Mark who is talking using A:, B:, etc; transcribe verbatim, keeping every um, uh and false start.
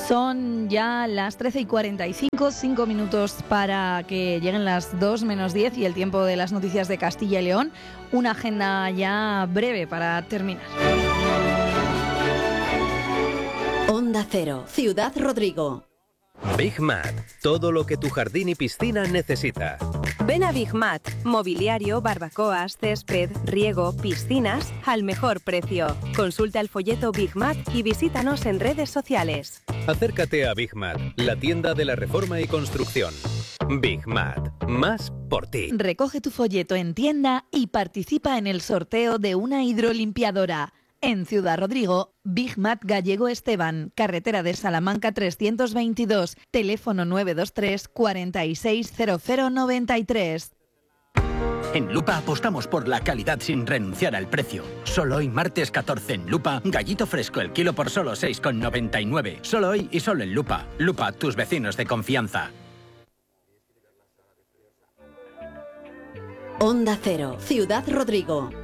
A: Son ya las trece y cuarenta y cinco, cinco minutos para que lleguen las dos menos diez y el tiempo de las noticias de Castilla y León. Una agenda ya breve para terminar.
B: Onda Cero, Ciudad Rodrigo.
C: Big Mat, todo lo que tu jardín y piscina necesita.
D: Ven a Big Mat, mobiliario, barbacoas, césped, riego, piscinas, al mejor precio. Consulta el folleto Big Mat y visítanos en redes sociales.
C: Acércate a Big Mat, la tienda de la reforma y construcción. Big Mat, más por ti.
A: Recoge tu folleto en tienda y participa en el sorteo de una hidrolimpiadora. En Ciudad Rodrigo, Big Mat Gallego Esteban, carretera de Salamanca trescientos veintidós, teléfono nueve dos tres, cuarenta y seis, cero cero noventa y tres.
E: En Lupa apostamos por la calidad sin renunciar al precio. Solo hoy, martes catorce, en Lupa, gallito fresco el kilo por solo seis con noventa y nueve. Solo hoy y solo en Lupa. Lupa, tus vecinos de confianza.
B: Onda Cero, Ciudad Rodrigo.